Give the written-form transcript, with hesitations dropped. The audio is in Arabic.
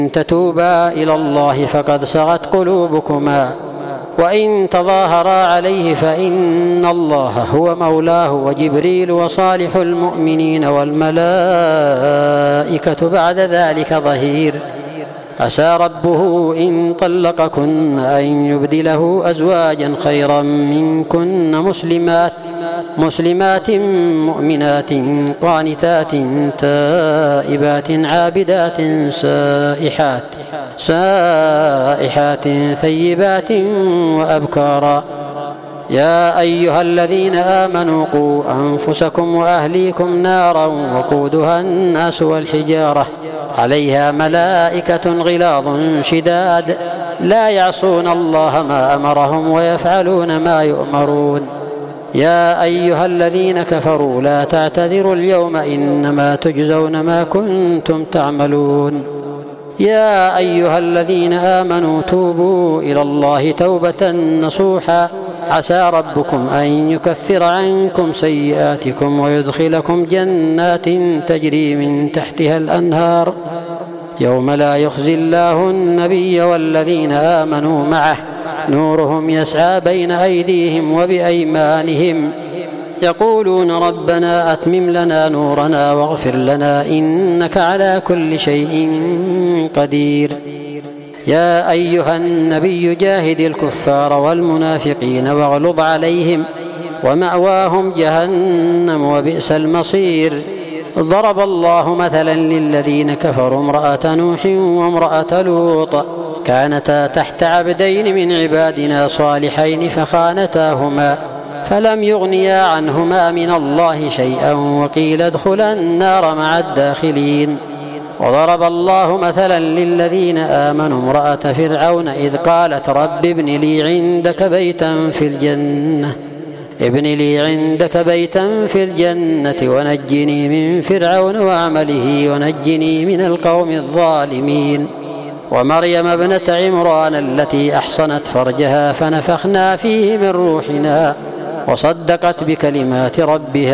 تتوبا إلى الله فقد صغت قلوبكما، وإن تظاهرا عليه فإن الله هو مولاه وجبريل وصالح المؤمنين والملائكة بعد ذلك ظهير. عسى ربه إن طلقكن أن يبدله أزواجا خيرا منكن مسلمات مؤمنات قانتات تائبات عابدات سائحات ثيبات وأبكارا. يا أيها الذين آمنوا قوا أنفسكم وأهليكم نارا وقودها الناس والحجارة عليها ملائكة غلاظ شداد لا يعصون الله ما أمرهم ويفعلون ما يؤمرون. يا أيها الذين كفروا لا تعتذروا اليوم إنما تجزون ما كنتم تعملون. يا أيها الذين آمنوا توبوا إلى الله توبة نصوحا عسى ربكم أن يكفر عنكم سيئاتكم ويدخلكم جنات تجري من تحتها الأنهار يوم لا يخزي الله النبي والذين آمنوا معه نورهم يسعى بين أيديهم وبأيمانهم يقولون ربنا أتمم لنا نورنا واغفر لنا إنك على كل شيء قدير. يا أيها النبي جاهد الكفار والمنافقين واغلظ عليهم ومأواهم جهنم وبئس المصير. ضرب الله مثلا للذين كفروا امرأة نوح وامرأة لوط كانتا تحت عبدين من عبادنا صالحين فخانتاهما فلم يغنيا عنهما من الله شيئا وقيل ادخلا النار مع الداخلين. وضرب الله مثلا للذين آمنوا امرأة فرعون إذ قالت رب ابن لي عندك بيتا في الجنة ونجني من فرعون وعمله ونجني من القوم الظالمين. ومريم ابنة عمران التي أحصنت فرجها فنفخنا فيه من روحنا وصدقت بكلمات ربها